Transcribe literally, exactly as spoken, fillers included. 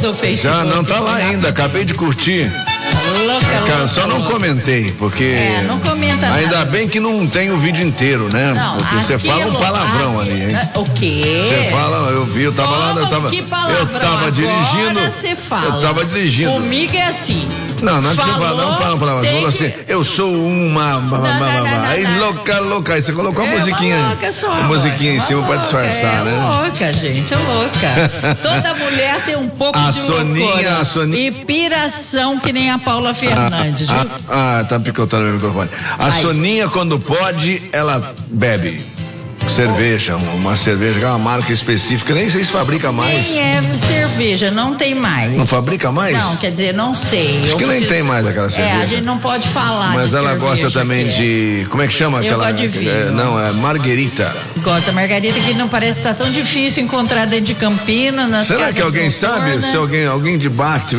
do Facebook. Já não tá lá ainda, acabei de curtir. Louca, Cara, louca, só não louca. comentei, porque. É, não comenta ainda nada. bem que não tem o vídeo inteiro, né? Não, porque você aquilo, fala um palavrão aqui- ali, hein? O quê? Você fala, eu vi, eu tava lá, eu tava. Que palavrão? Eu tava Agora dirigindo. você fala. Eu tava dirigindo. Comigo é assim. Não, não é que você Falou, fala, não fala palavra, tem falou que- assim, eu sou uma. não, não, não, Aí não. louca, louca. Aí você colocou a É musiquinha. uma louca só, a musiquinha é em uma cima pra louca, disfarçar, é né? louca, gente, é louca. Toda mulher tem um pouco A de Soninha, loucura. a Soninha- E piração que nem a Paula Fernandes, viu? Ah, ah, tá picotando meu microfone. A Ai. Soninha, quando pode, ela bebe cerveja, uma cerveja que é uma marca específica, nem sei se fabrica mais. Nem é cerveja, não tem mais. Não fabrica mais? Não, quer dizer, não sei. Acho Eu que nem preciso- tem mais aquela cerveja. É, a gente não pode falar Mas de ela cerveja gosta também que é. de. Como é que chama Eu aquela? gosto de vinho. é, não, é Marguerita. Gosta, Margarida, que não parece que tá tão difícil encontrar dentro de Campinas, nas Será casas que alguém noturnas. sabe? Se alguém, alguém de bar